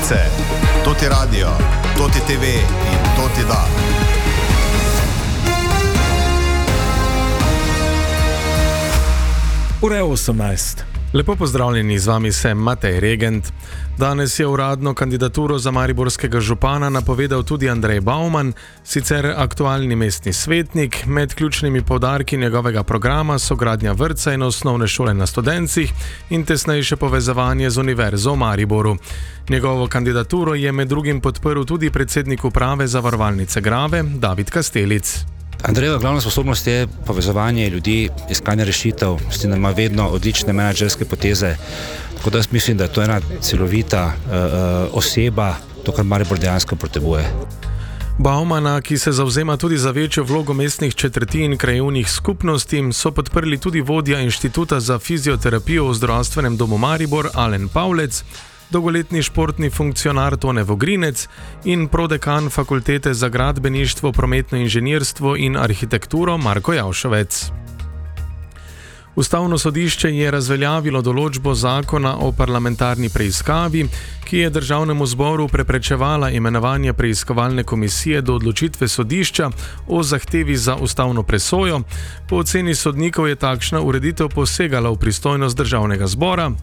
novice, toti radio, toti TV in toti da. Ura je 18. Lepo pozdravljeni, z vami sem Matej Regent. Danes je uradno kandidaturo za mariborskega župana napovedal tudi Andrej Bauman, sicer aktualni mestni svetnik. Med ključnimi poudarki njegovega programa so gradnja vrtca in osnovne šole na Studencih in tesnejše povezovanje z Univerzo v Mariboru. Njegovo kandidaturo je med drugim podprl tudi predsednik uprave Zavarovalnice Grave, David Kastelic. Andrejeva glavna sposobnost je povezovanje ljudi, iskanje rešitev, s tem ima vedno odlične menedžerske poteze. Tako da jaz mislim, da je to ena celovita oseba, to, kar Maribor dejansko potrebuje. Baumana, ki se zavzema tudi za večjo vlogo mestnih četrti in krajevnih skupnosti, so podprli tudi vodja Inštituta za fizioterapijo v Zdravstvenem domu Maribor Alen Pavlec, dolgoletni športni funkcionar Tone Vogrinec in prodekan Fakultete za gradbeništvo, prometno inženirstvo in arhitekturo Marko Javšovec. Ustavno sodišče je razveljavilo določbo zakona o parlamentarni preiskavi, ki je Državnemu zboru preprečevala imenovanje preiskovalne komisije do odločitve sodišča o zahtevi za ustavno presojo. Po oceni sodnikov je takšna ureditev posegala v pristojnost Državnega zbora,